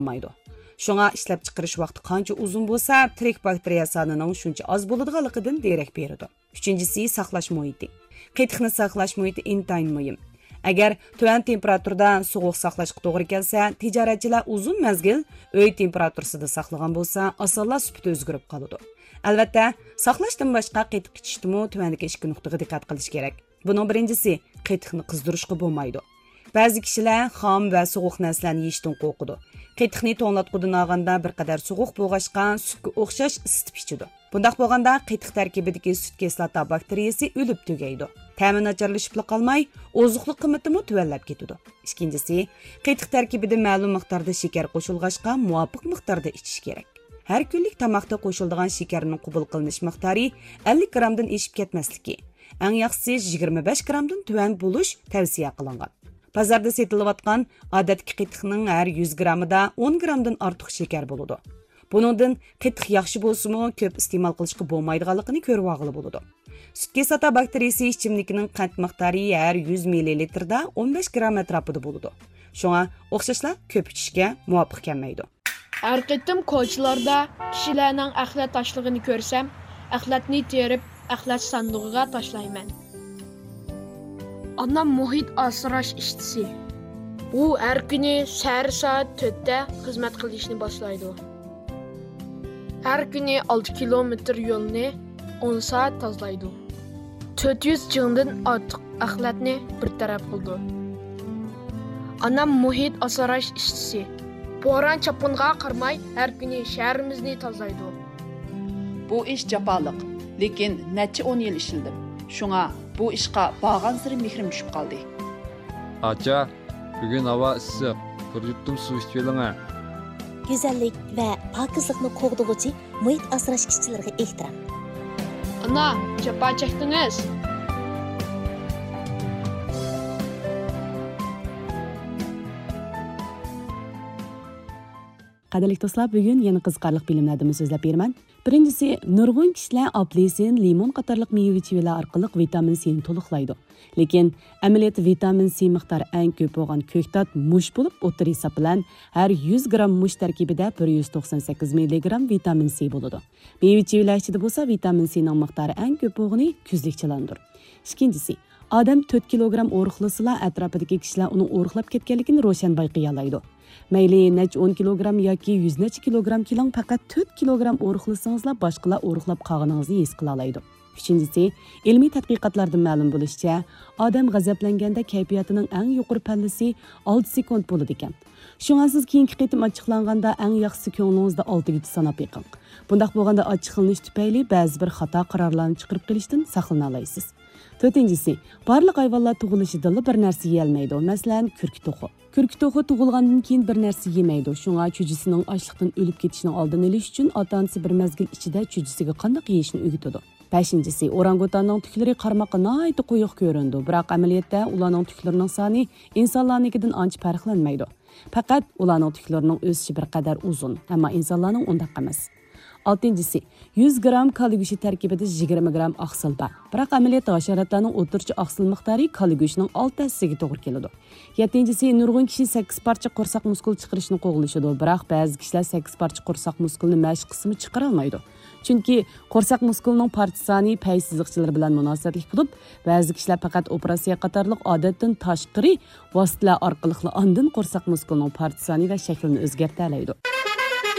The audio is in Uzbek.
olmaydı. Şuna ishlab chiqarish vaqti qancha uzun bo'lsa, tirik bakteriya sonining shuncha oz bo'ladiganligidan derak beradi. Uchinchisi, saqlash muhiti. Qetiqni saqlash muhiti intayin muhim. Agar tuvan temperaturada sovuq saqlashga to'g'ri kelsa, tijoratchilar uzun mazgil uy temperaturasida saqlagan bo'lsa, osonla sifati o'zgarib qoladi. Albatta, saqlashdan boshqa qetiq ichishda tuvandagi ikki nuqtaga diqqat qilish kerak. Buning birinchisi, qetiqni qizdirishga bo'lmaydi. Ba'zi kishilar xom va sovuq narsalarni yeyishdan qo'rqadi. Qetiqni to'nglatqudan olganda bir qadar sovuq bo'lg'achqa sutga o'xshash isitib ichidi. Bundaq bo'lganda qetiq tarkibidagi sut kislota bakteriyasi o'lib tugaydi. Ta'mi nacharlashib qolmay, oziqlik qiymati tuvanlab ketadi. Ikkinchisi, qetiq tarkibida ma'lum miqdorda shakar qo'shilg'achqa muvofiq miqdorda ichish kerak. Har kunlik tamoqda qo'shiladigan shakarning qabul qilinish miqdori 50 gramdan oshib ketmasligi, eng yaxshisi 25 gramdan tuvan bo'lish tavsiya qilingan. Pazarda setilayotgan odatki qetiqning har 100 gramida 10 gramdan ortiq shakar bo'ladi. Buningdan qetiq yaxshi bo'lsa-mu, ko'p iste'mol qilishga bo'lmaydiganligini ko'rib olg'ili bo'ladi. Sut kislota bakteriyasi ichimlikning qand miqdori har 100 ml da 15 gram atrofida bo'ladi. Shunga o'xshashlar ko'p ichishga muvofiq kelmaydi. Har qitim ko'chalarda kishilarning axlat tashlig'ini ko'rsam, axlatni terib, axlat sandig'iga tashlayman. Anam muhit asrash ishtisi. U har kuni soat 4 da xizmat qilishni boshlaydi. Har kuni 6 kilometr yo'lni 10 soat tozalaydi. 400 jingdan ortiq axlatni bir taraf qildi. Anam muhit asrash ishtisi. Bo'ron chapqinga qarmay har kuni shahrimizni tozalaydi. Bu ish jafoliq, lekin necha 10 yil ishildim. Shunga bu ishqa bağan siri mehrim tushib qoldi. Acha, bugun havo issiq. Bir yuttum suv ichib oling. Go'zallik va pokizlikni qo'g'dug'uchi muhit asrash ishchilariga ehtirom. Ana, japa chekdingiz. Qadrli do'stlar, bugun yana qiziqarli bilimlarni so'zlab beraman. Birinchisi, nurg'un kishilar apelsin, limon qatorliq meva-chevalar orqali vitamin C ni to'liqlaydi. Lekin amaliyotda vitamin C miqdori eng ko'p bo'lgan ko'ktat mush bo'lib, o'tir hisob bilan har 100 gram mush tarkibida 198 mg vitamin C bo'ladi. Meva-chevalar ichida bo'lsa, vitamin C ning miqdori eng ko'p bo'lgani kuzlikchilandir. Ikkinchisi, odam 4 kilogram o'riqlasila, atrofidagi kishilar uni o'riqlab ketganligini ro'shan bayqay oladi. Mayli nech 10 kilogram yoki 100 necha kilogram kilang faqat 4 kilogram o'riqlasangizlar boshqalar o'riqlab qolganingizni his qila oladi. Uchinchisi, ilmiy tadqiqotlardan ma'lum bo'lishicha, odam g'azablanganda kayfiyatining eng yuqori pallasi 6 sekund bo'ladi ekan. Shunga siz keyingi qitim ochiqlanganda eng yaxshisi ko'nglingizda 6 gacha sanab yiqing. Bundaq bo'lganda ochiqlanish tufayli ba'zi bir xato qarorlarni chiqarib qilishdan saqlana olasiz. To'rtinchisi, barliq hayvonlar tug'ilishidan bir narsa yeyolmaydi. Masalan, kurki to'qi. Kurki to'qi tug'ilgandan keyin bir narsa yemaydi. Shunga chujisining ochliqdan o'lib ketishining oldini olish uchun ota-onasi bir mazgil ichida chujisiga qanday yeyishni o'rgatadi. Beshinchisi, orangutanning tuklari qarmoqqa nihoyat quyuq ko'rindi, biroq amaliyotda ularning tuklarining soni insonlarnikidan ancha farqlanmaydi. Faqat ularning tuklarining o'sishi bir qadar uzun, ammo insonlarning undaq emas. Altıncısı, 100 gram kali go'shti tarkibida 20 gram oqsil bor. Biroq amaliyotda hasharotlarning o'rtacha oqsil miqdori kali go'shtining 6 hissasiga to'g'ri keladi. Yettinchisi, nurg'un kishi 8 parcha qo'rsoq muskul chiqarishni qo'g'lashadi, biroq ba'zi kishilar 8 parcha qo'rsoq muskulni mashq qismi chiqara olmaydi. Chunki qo'rsoq muskulining parcha soni pay siziqchilar bilan munosabatli bo'lib, ba'zi kishilar faqat operatsiya qatorliq odatdan tashqari vositalar orqali ondan qo'rsoq muskulining parcha soni va shaklini o'zgartira oladi.